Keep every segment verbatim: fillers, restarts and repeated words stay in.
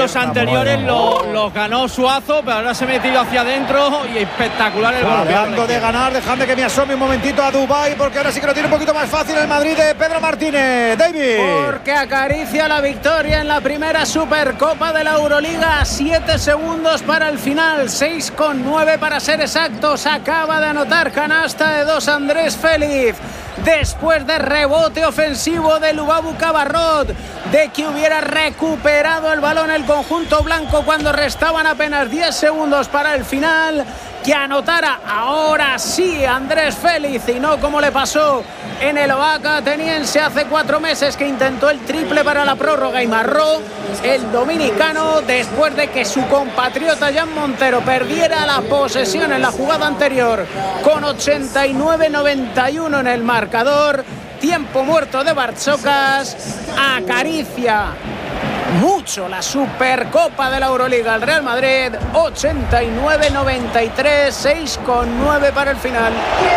partidos anteriores los lo ganó Suazo, pero ahora se ha metido hacia adentro y espectacular el gol. Hablando de ganar, dejadme que me asome un momentito a Dubái, porque ahora sí que lo tiene un poquito más fácil el Madrid de Pedro Martínez. David. Porque acaricia la victoria en la primera Supercopa de la Euroliga. Siete segundos para el final, seis con nueve para ser exactos. Acaba de anotar canasta de dos Andrés Félix. Después de rebote ofensivo de Lubabu Cabarrot, de que hubiera recuperado el balón el conjunto blanco cuando restaban apenas diez segundos para el final, que anotara ahora sí Andrés Félix y no como le pasó en el Oaxaca ateniense hace cuatro meses, que intentó el triple para la prórroga y marró el dominicano después de que su compatriota Jan Montero perdiera la posesión en la jugada anterior con ochenta y nueve noventa y uno en el marcador. Tiempo muerto de Bartzocas. Acaricia mucho la Supercopa de la Euroliga el Real Madrid. Ochenta y nueve noventa y tres, seis con nueve para el final.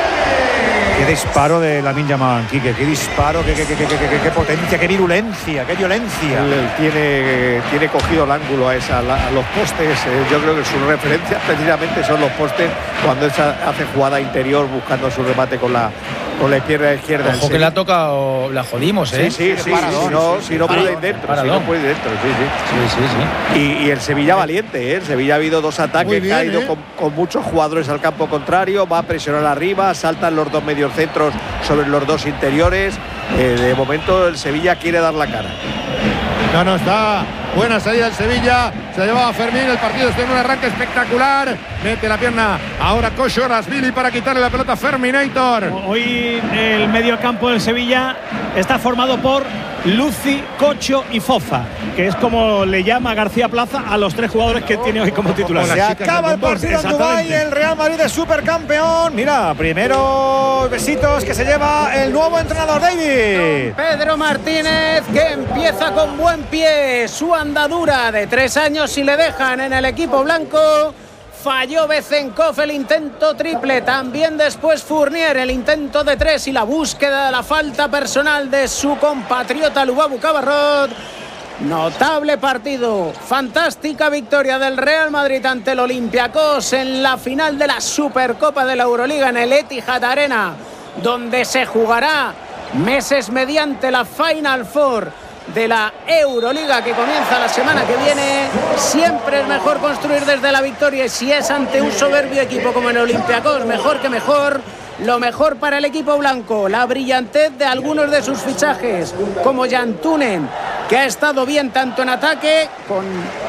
Qué disparo de Lamine Yamal, Quique, qué disparo, qué, qué, qué, qué, qué, qué potencia, qué virulencia, qué violencia. Él, él tiene, tiene cogido el ángulo a, esa, a los postes. Eh, yo creo que sus referencias precisamente son los postes cuando él hace jugada interior buscando su remate con la con la izquierda izquierda. Ojo que la toca o la jodimos, ¿eh? Sí, sí, sí. Si no, si no puede ir dentro, si no puede ir dentro, sí, sí. Sí, sí, sí. Y, y el Sevilla valiente, ¿eh? El Sevilla ha habido dos ataques, bien, ha ido ¿eh? con, con muchos jugadores al campo contrario, va a presionar arriba, saltan los dos mediocentros sobre los dos interiores. Eh, de momento el Sevilla quiere dar la cara. No, no, está buena salida el Sevilla. Se llevaba Fermín, el partido está en un arranque espectacular. Mete la pierna ahora Koshorashvili para quitarle la pelota a Ferminator. Hoy el mediocampo del Sevilla está formado por Luci, Cocho y Fofa, que es como le llama García Plaza a los tres jugadores que tiene hoy como titulares. Se acaba el partido en Dubái, el Real Madrid es supercampeón. Mira, primeros besitos que se lleva el nuevo entrenador, David. Pedro Martínez, que empieza con buen pie su andadura de tres años si le dejan en el equipo blanco. Falló Bezenkov el intento triple, también después Fournier el intento de tres y la búsqueda de la falta personal de su compatriota Lubabu Cabarrot. Notable partido, fantástica victoria del Real Madrid ante el Olympiacos en la final de la Supercopa de la Euroliga en el Etihad Arena, donde se jugará meses mediante la Final Four de la Euroliga que comienza la semana que viene. Siempre es mejor construir desde la victoria y si es ante un soberbio equipo como el Olympiacos, mejor que mejor. Lo mejor para el equipo blanco, la brillantez de algunos de sus fichajes, como Jan Tunen, que ha estado bien tanto en ataque con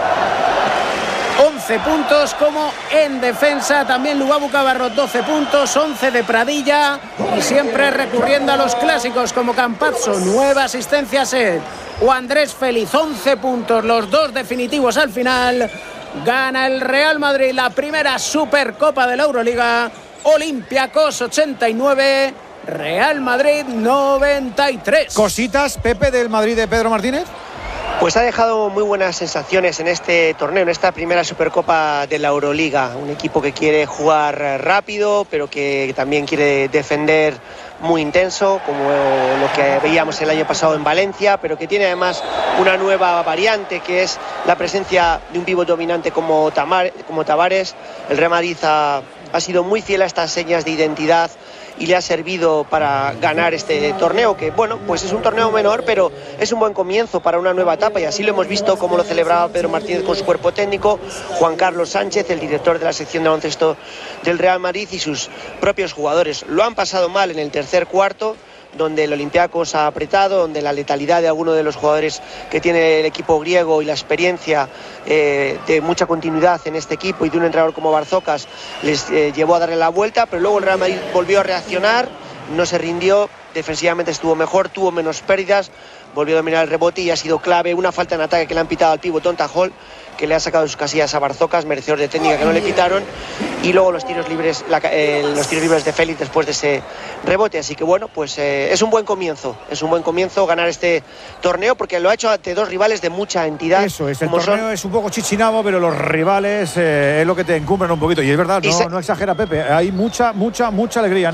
once puntos como en defensa. También Lubabu Cabarrot doce puntos, once de Pradilla, y siempre recurriendo a los clásicos como Campazzo, nueva asistencia set, o Andrés Félix, once puntos, los dos definitivos al final. Gana el Real Madrid la primera Supercopa de la Euroliga. Olympiacos ochenta y nueve, Real Madrid noventa y tres. Cositas, Pepe, del Madrid de Pedro Martínez. Pues ha dejado muy buenas sensaciones en este torneo, en esta primera Supercopa de la Euroliga. Un equipo que quiere jugar rápido, pero que también quiere defender muy intenso, como lo que veíamos el año pasado en Valencia, pero que tiene además una nueva variante, que es la presencia de un pívot dominante como, Tamar, como Tavares. El Real Madrid ha, ha sido muy fiel a estas señas de identidad y le ha servido para ganar este torneo, que bueno, pues es un torneo menor, pero es un buen comienzo para una nueva etapa, y así lo hemos visto como lo celebraba Pedro Martínez con su cuerpo técnico, Juan Carlos Sánchez, el director de la sección de baloncesto del Real Madrid, y sus propios jugadores. Lo han pasado mal en el tercer cuarto, donde el Olympiacos ha apretado, donde la letalidad de algunos de los jugadores que tiene el equipo griego y la experiencia eh, de mucha continuidad en este equipo y de un entrenador como Bartzocas les eh, llevó a darle la vuelta, pero luego el Real Madrid volvió a reaccionar, no se rindió, defensivamente estuvo mejor, tuvo menos pérdidas, volvió a dominar el rebote y ha sido clave una falta en ataque que le han pitado al pívot Donta Hall, que le ha sacado de sus casillas a Bartzocas, merecedor de técnica que no le quitaron, y luego los tiros libres la, eh, los tiros libres de Félix después de ese rebote. Así que bueno, pues eh, es un buen comienzo, es un buen comienzo ganar este torneo, porque lo ha hecho ante dos rivales de mucha entidad. Eso es, el torneo son... es un poco chichinabo, pero los rivales eh, es lo que te encumbran un poquito, y es verdad, no, no exagera Pepe, hay mucha, mucha, mucha alegría.